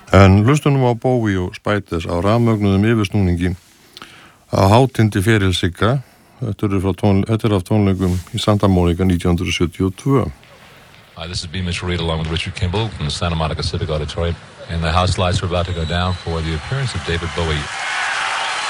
En hlustunum á Bowie og Spiders á rafmögnuðum yfirsnúningi á hátindi ferilsigga. Þetta er af tónleikum í Santa Monica 1972. Hi, this is B. Mitchell Reed along with Richard Kimball from the Santa Monica Civic Auditorium. And the house lights are about to go down for the appearance of David Bowie.